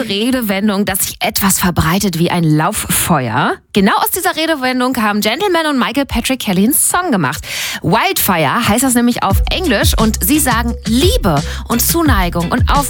Redewendung, dass sich etwas verbreitet wie ein Lauffeuer. Genau aus dieser Redewendung haben Gentleman und Michael Patrick Kelly einen Song gemacht. Wildfire heißt das nämlich auf Englisch und sie sagen Liebe und Zuneigung und